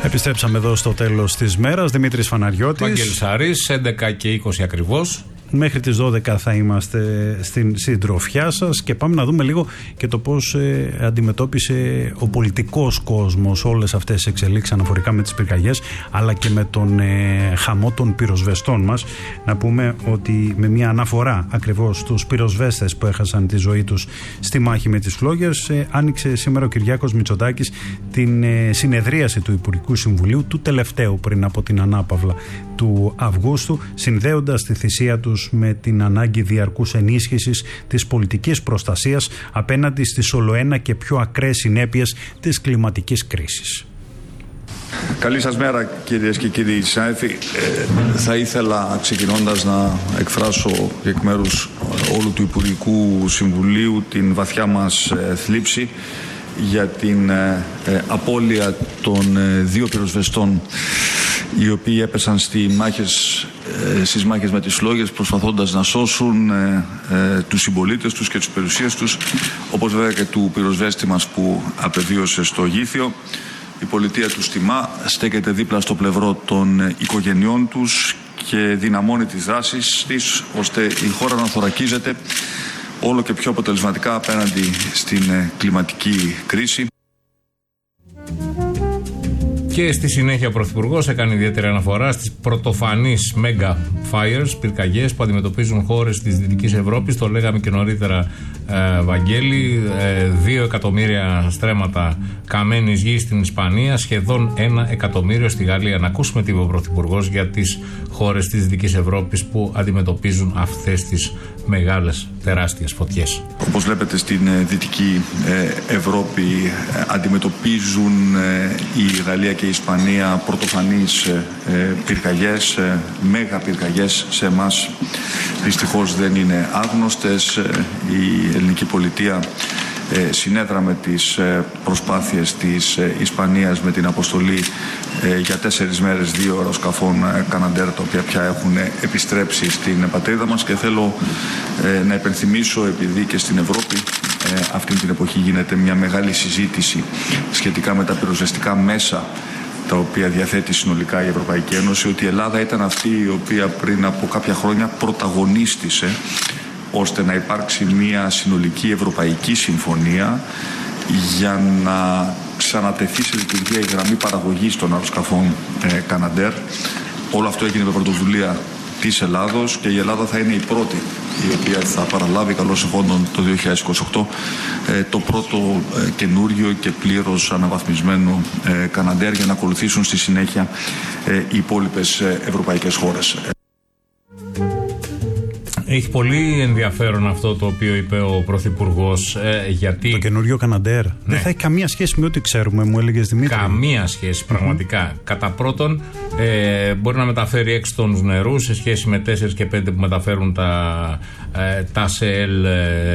Επιστρέψαμε εδώ στο τέλος της μέρας. Δημήτρης Φαναριώτης. Βαγγέλης Σαρής, 11 και 20 ακριβώς. Μέχρι τις 12 θα είμαστε στην συντροφιά σας και πάμε να δούμε λίγο και το πώς αντιμετώπισε ο πολιτικός κόσμος όλες αυτές τις εξελίξεις αναφορικά με τις πυρκαγιές, αλλά και με τον χαμό των πυροσβεστών μας. Να πούμε ότι με μια αναφορά ακριβώς στους πυροσβέστες που έχασαν τη ζωή τους στη μάχη με τις φλόγες, άνοιξε σήμερα ο Κυριάκος Μητσοτάκης την συνεδρίαση του Υπουργικού Συμβουλίου, του τελευταίου πριν από την ανάπαυλα του Αυγούστου, συνδέοντας τη θυσία τους με την ανάγκη διαρκούς ενίσχυσης της πολιτικής προστασίας απέναντι στις ολοένα και πιο ακραίες συνέπειες της κλιματικής κρίσης. Καλή σας μέρα κυρίες και κύριοι συνάδελφοι. Θα ήθελα ξεκινώντας να εκφράσω εκ μέρους όλου του Υπουργικού Συμβουλίου την βαθιά μας θλίψη για την απώλεια των δύο πυροσβεστών οι οποίοι έπεσαν στις μάχες με τις φλόγες, προσπαθώντας να σώσουν τους συμπολίτες τους και τις περιουσίες τους, όπως βέβαια και του πυροσβέστη μας που απεβίωσε στο Γήθιο. Η πολιτεία τους τιμά, στέκεται δίπλα στο πλευρό των οικογενειών τους και δυναμώνει τις δράσεις της, ώστε η χώρα να θωρακίζεται όλο και πιο αποτελεσματικά απέναντι στην κλιματική κρίση. Και στη συνέχεια ο Πρωθυπουργός έκανε ιδιαίτερη αναφορά στις πρωτοφανείς mega fires, πυρκαγιές που αντιμετωπίζουν χώρες της Δυτικής Ευρώπης. Το λέγαμε και νωρίτερα, Βαγγέλη. 2 εκατομμύρια στρέμματα καμένης γης στην Ισπανία, σχεδόν 1 εκατομμύριο στη Γαλλία. Να ακούσουμε τι είπε ο Πρωθυπουργός για τις χώρες της Δυτικής Ευρώπης που αντιμετωπίζουν αυτές τις μεγάλες, τεράστιες φωτιές. Όπως βλέπετε, στην Δυτική Ευρώπη αντιμετωπίζουν η Γαλλία και η Ισπανία πρωτοφανείς πυρκαγιές, μέγα πυρκαγιές. Σε εμάς δυστυχώς δεν είναι άγνωστες. Η ελληνική πολιτεία συνέδραμε τις προσπάθειες της Ισπανίας με την αποστολή για 4 μέρες 2 αεροσκαφών Καναντέρ, τα οποία πια έχουν επιστρέψει στην πατρίδα μας, και θέλω να υπενθυμίσω, επειδή και στην Ευρώπη αυτή την εποχή γίνεται μια μεγάλη συζήτηση σχετικά με τα πυροσβεστικά μέσα τα οποία διαθέτει συνολικά η Ευρωπαϊκή Ένωση, ότι η Ελλάδα ήταν αυτή η οποία πριν από κάποια χρόνια πρωταγωνίστησε ώστε να υπάρξει μια συνολική ευρωπαϊκή συμφωνία για να ξανατεθεί σε λειτουργία η γραμμή παραγωγής των αεροσκαφών Καναντέρ. Όλο αυτό έγινε με πρωτοβουλία της Ελλάδος και η Ελλάδα θα είναι η πρώτη η οποία θα παραλάβει καλώς εφόντων το 2028 το πρώτο καινούριο και πλήρως αναβαθμισμένο Καναντέρ, για να ακολουθήσουν στη συνέχεια οι υπόλοιπες ευρωπαϊκές χώρες. Έχει πολύ ενδιαφέρον αυτό το οποίο είπε ο Πρωθυπουργός, γιατί... Το καινούριο Καναντέρ δεν θα έχει καμία σχέση με ό,τι ξέρουμε, μου έλεγες Δημήτρη. Καμία σχέση, πραγματικά. Κατά πρώτον, μπορεί να μεταφέρει 6 τόνους νερού σε σχέση με 4 και 5 που μεταφέρουν τα ΣΕΛ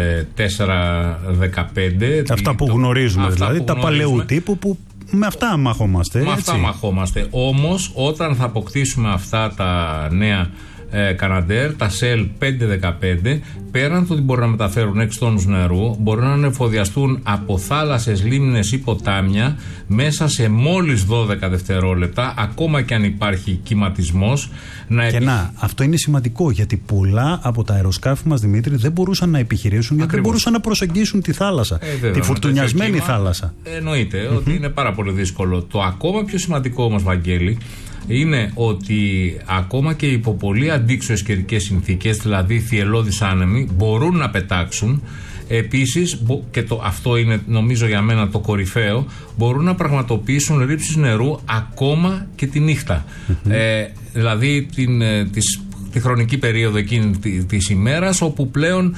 4-15. Αυτά που γνωρίζουμε, δηλαδή, τα παλαιού τύπου που... Με αυτά μαχόμαστε. Με αυτά μαχόμαστε. Όμως, όταν θα αποκτήσουμε αυτά τα νέα Καναντέρ, τα ΣΕΛ 5-15, πέραν το ότι μπορούν να μεταφέρουν 6 τόνους νερού, μπορούν να ανεφοδιαστούν από θάλασσες, λίμνες ή ποτάμια μέσα σε μόλις 12 δευτερόλεπτα, ακόμα και αν υπάρχει κυματισμός. Αυτό είναι σημαντικό, γιατί πολλά από τα αεροσκάφη μας, Δημήτρη, δεν μπορούσαν να επιχειρήσουν, γιατί δεν μπορούσαν να προσεγγίσουν τη θάλασσα, τη φουρτουνιασμένη θάλασσα. Εννοείται ότι είναι πάρα πολύ δύσκολο. Το ακόμα πιο σημαντικό όμως, Βαγγέλη, είναι ότι ακόμα και υπό πολύ αντίξωες καιρικές συνθήκες, δηλαδή θυελλώδεις άνεμοι, μπορούν να πετάξουν. Επίσης, και αυτό είναι νομίζω για μένα το κορυφαίο, μπορούν να πραγματοποιήσουν ρήψεις νερού ακόμα και τη νύχτα. Δηλαδή τη χρονική περίοδο εκείνη της ημέρας, όπου πλέον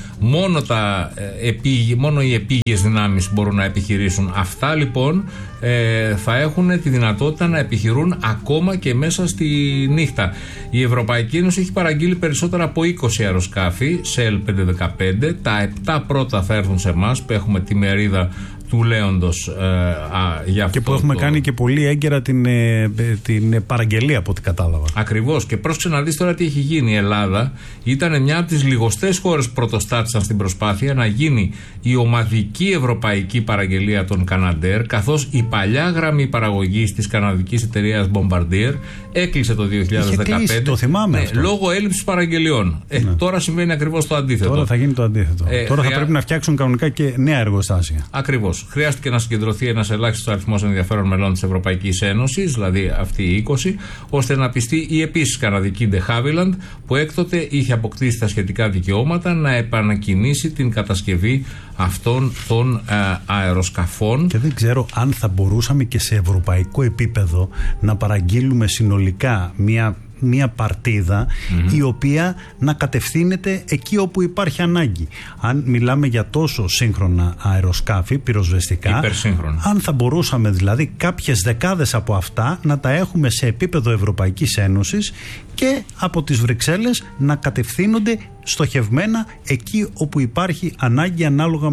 μόνο οι επίγειες δυνάμεις μπορούν να επιχειρήσουν. Αυτά λοιπόν θα έχουν τη δυνατότητα να επιχειρούν ακόμα και μέσα στη νύχτα. Η Ευρωπαϊκή Ένωση έχει παραγγείλει περισσότερα από 20 αεροσκάφη ΣΕΛ 515. Τα 7 πρώτα θα έρθουν σε εμάς, που έχουμε τη μερίδα του λέοντος για αυτό. Και που έχουμε κάνει και πολύ έγκαιρα την παραγγελία από ό,τι κατάλαβα. Ακριβώς. Και πρόσεξε να δεις τώρα τι έχει γίνει. Η Ελλάδα ήταν μια από τις λιγοστές χώρες που πρωτοστάτησαν στην προσπάθεια να γίνει η ομαδική ευρωπαϊκή παραγγελία των Canadair, καθώς η παλιά γραμμή παραγωγής της καναδικής εταιρείας Bombardier έκλεισε το 2015. Το θυμάμαι αυτό. Λόγω έλλειψης παραγγελιών. Τώρα συμβαίνει ακριβώς το αντίθετο. Τώρα θα γίνει το αντίθετο. Τώρα θα πρέπει να φτιάξουν κανονικά και νέα εργοστάσια. Ακριβώς. Χρειάστηκε να συγκεντρωθεί ένας ελάχιστος αριθμός ενδιαφέρον μελών της Ευρωπαϊκής Ένωσης, δηλαδή αυτοί οι 20, ώστε να πιστεί η επίσης καναδική De Havilland, που έκτοτε είχε αποκτήσει τα σχετικά δικαιώματα, να επανακινήσει την κατασκευή αυτών των αεροσκαφών. Και δεν ξέρω αν θα μπορούσαμε και σε ευρωπαϊκό επίπεδο να παραγγείλουμε συνολικά μια παρτίδα η οποία να κατευθύνεται εκεί όπου υπάρχει ανάγκη. Αν μιλάμε για τόσο σύγχρονα αεροσκάφη, πυροσβεστικά, αν θα μπορούσαμε δηλαδή κάποιες δεκάδες από αυτά να τα έχουμε σε επίπεδο Ευρωπαϊκής Ένωσης και από τις Βρυξέλλες να κατευθύνονται στοχευμένα εκεί όπου υπάρχει ανάγκη ανάλογα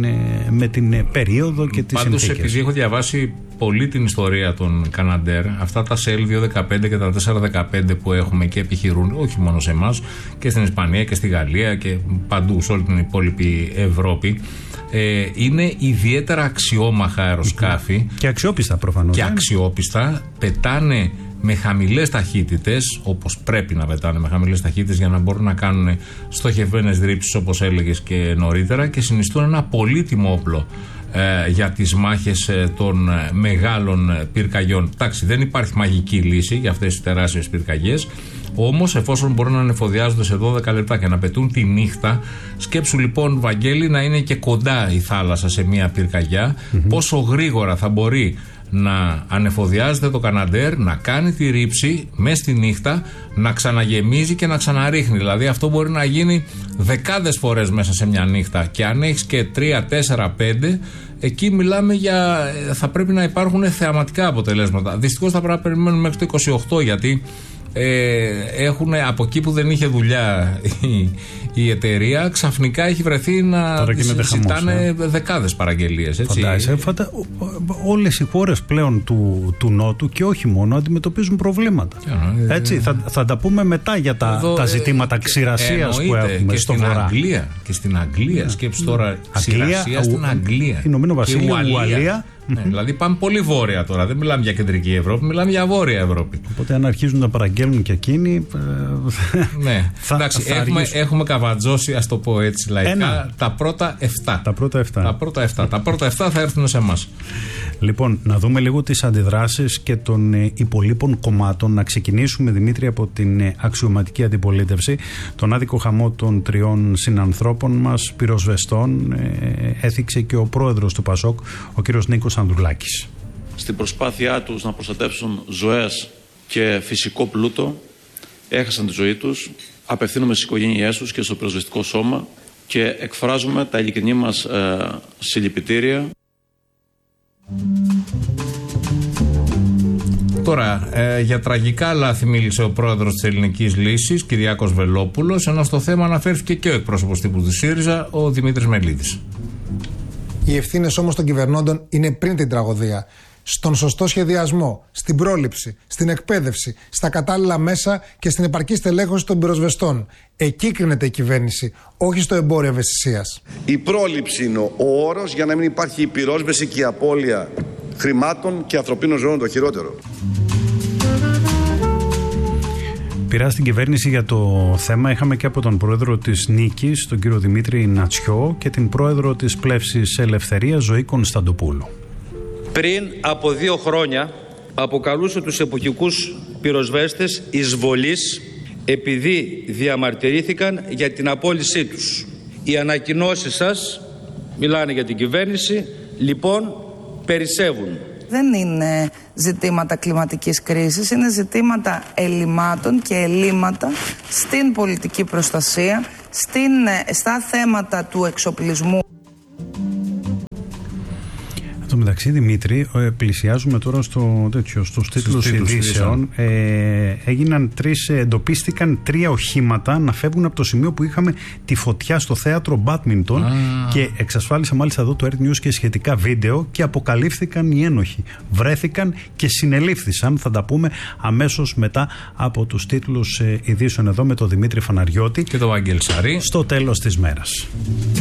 με την περίοδο και τις συνθήκες. Πάντως, επειδή έχω διαβάσει πολύ την ιστορία των Canadair, αυτά τα Cell 215 και τα 415 που έχουμε και επιχειρούν όχι μόνο σε εμάς, και στην Ισπανία και στη Γαλλία και παντού σε όλη την υπόλοιπη Ευρώπη, είναι ιδιαίτερα αξιόμαχα αεροσκάφη. Και αξιόπιστα προφανώς. Και αξιόπιστα, πετάνε με χαμηλές ταχύτητες, όπως πρέπει να πετάνε με χαμηλές ταχύτητες για να μπορούν να κάνουν στοχευμένες ρήψεις, όπως έλεγες και νωρίτερα, και συνιστούν ένα πολύτιμο όπλο για τις μάχες των μεγάλων πυρκαγιών. Εντάξει, δεν υπάρχει μαγική λύση για αυτές τις τεράστιες πυρκαγιές, όμως εφόσον μπορούν να ανεφοδιάζονται σε 12 λεπτά και να πετούν τη νύχτα, σκέψου λοιπόν, Βαγγέλη, να είναι και κοντά η θάλασσα σε μια πυρκαγιά, πόσο γρήγορα θα μπορεί να ανεφοδιάζεται το Canadair, να κάνει τη ρήψη μες στη νύχτα, να ξαναγεμίζει και να ξαναρίχνει. Δηλαδή αυτό μπορεί να γίνει δεκάδες φορές μέσα σε μια νύχτα, και αν έχεις και 3, 4, 5, εκεί μιλάμε για, θα πρέπει να υπάρχουν θεαματικά αποτελέσματα. Δυστυχώς θα πρέπει να περιμένουμε μέχρι το 28, γιατί έχουν, από εκεί που δεν είχε δουλειά η εταιρεία, ξαφνικά έχει βρεθεί να ζητάνε δεκάδες παραγγελίες. Όλες οι χώρες πλέον του Νότου και όχι μόνο αντιμετωπίζουν προβλήματα. Έτσι, θα τα πούμε μετά για τα ζητήματα ξηρασίας που έχουμε στο Βορρά. Και στην Αγγλία, σκέψου τώρα, ξηρασία στην Αγγλία. Ηνωμένο Βασίλειο, Ουαλία. Δηλαδή πάμε πολύ βόρεια τώρα. Δεν μιλάμε για κεντρική Ευρώπη, μιλάμε για βόρεια Ευρώπη. Οπότε αν αρχίζουν να παραγγέλνουν και εκείνοι. Ναι, εντάξει, έχουμε καβατζώσει, ας το πω έτσι λαϊκά, τα πρώτα 7. Τα πρώτα 7 θα έρθουν σε εμάς. Λοιπόν, να δούμε λίγο τις αντιδράσεις και των υπολείπων κομμάτων. Να ξεκινήσουμε, Δημήτρη, από την αξιωματική αντιπολίτευση. Τον άδικο χαμό των 3 συνανθρώπων μας, πυροσβεστών, έθιξε και ο πρόεδρος του ΠΑΣΟΚ, ο κύριος Νίκος Ανδρουλάκης. Στην προσπάθειά τους να προστατεύσουν ζωές και φυσικό πλούτο, έχασαν τη ζωή τους. Απευθύνομαι στις οικογένειές τους και στο πυροσβεστικό σώμα και εκφράζουμε τα ειλικρινή μας συλληπιτήρια. Τώρα, για τραγικά λάθη μίλησε ο πρόεδρος της Ελληνικής Λύσης, Κυριάκος Βελόπουλος, ενώ στο θέμα αναφέρθηκε και ο εκπρόσωπος τύπου της ΣΥΡΙΖΑ, ο Δημήτρης Μελίδης. Οι ευθύνες όμως των κυβερνώντων είναι πριν την τραγωδία. Στον σωστό σχεδιασμό, στην πρόληψη, στην εκπαίδευση, στα κατάλληλα μέσα και στην επαρκή στελέχωση των πυροσβεστών. Εκεί κρίνεται η κυβέρνηση, όχι στο εμπόριο ευαισθησίας. Η πρόληψη είναι ο όρος για να μην υπάρχει η πυρόσβεση και η απώλεια χρημάτων και ανθρωπίνων ζώων, το χειρότερο. Πειρά στην κυβέρνηση για το θέμα είχαμε και από τον πρόεδρο της Νίκης, τον κύριο Δημήτρη Νατσιό, και την πρόεδρο της Πλεύσης Ελευθερίας, Ζωή Κωνσταντοπούλου. Πριν από 2 χρόνια αποκαλούσε τους εποχικούς πυροσβέστες εισβολής επειδή διαμαρτυρήθηκαν για την απόλυσή τους. Οι ανακοινώσεις σας, μιλάνε για την κυβέρνηση, λοιπόν περισσεύουν. Δεν είναι ζητήματα κλιματικής κρίσης, είναι ζητήματα ελλημάτων και ελλείμματα στην πολιτική προστασία, στα θέματα του εξοπλισμού. Στο μεταξύ, Δημήτρη, πλησιάζουμε τώρα στους τίτλους ειδήσεων. Εντοπίστηκαν 3 οχήματα να φεύγουν από το σημείο που είχαμε τη φωτιά στο θέατρο Μπάντμιντον και εξασφάλισε μάλιστα εδώ το Earth News και σχετικά βίντεο και αποκαλύφθηκαν οι ένοχοι. Βρέθηκαν και συνελήφθησαν. Θα τα πούμε αμέσως μετά από τους τίτλους ειδήσεων εδώ με τον Δημήτρη Φαναριώτη και τον Βαγγέλη Σαρή στο τέλος της μέρας.